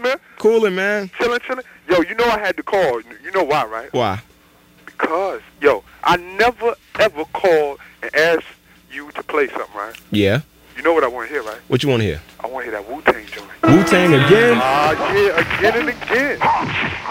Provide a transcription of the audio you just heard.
chilling. Cooling, man. Chilling. Yo, you know I had to call. You know why, right? Why? Because, yo, I never, ever called and asked you to play something, right? Yeah. You know what I want to hear, right? What you want to hear? I want to hear that Wu-Tang joint. Wu-Tang again? Yeah, again and again.